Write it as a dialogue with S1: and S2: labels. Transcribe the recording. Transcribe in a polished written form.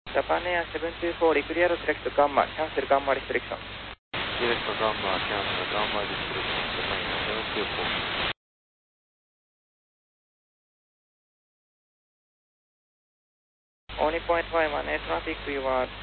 S1: Japan Air 724 clear select Gamma, cancel Gamma restriction.
S2: Select Gamma, cancel Gamma restriction, Japan Air 724.
S1: Only 0.5 traffic, we were